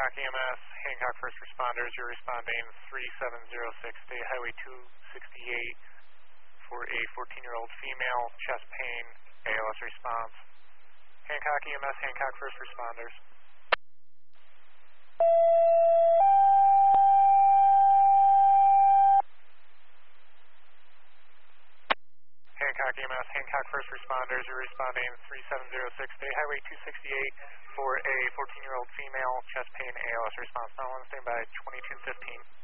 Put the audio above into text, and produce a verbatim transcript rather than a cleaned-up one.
Hancock E M S, Hancock First Responders, you're responding three seven zero six State Highway two sixty-eight for a fourteen-year-old female, chest pain, A L S response. Hancock E M S, Hancock First Responders. Hancock E M S, Hancock First Responders, you're responding three seven zero six State Highway two sixty-eight for a fourteen-year-old female, chest pain, A L S response. Now on standby twenty-two fifteen.